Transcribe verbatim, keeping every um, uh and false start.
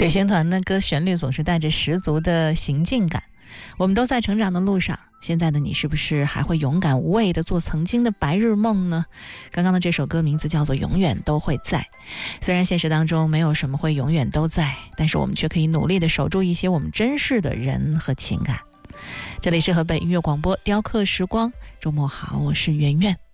旅行团的歌旋律总是带着十足的行进感。我们都在成长的路上，现在的你是不是还会勇敢无畏地做曾经的白日梦呢？刚刚的这首歌名字叫做《永远都会在》。虽然现实当中没有什么会永远都在，但是我们却可以努力地守住一些我们珍视的人和情感。这里是河北音乐广播雕刻时光，周末好，我是圆圆。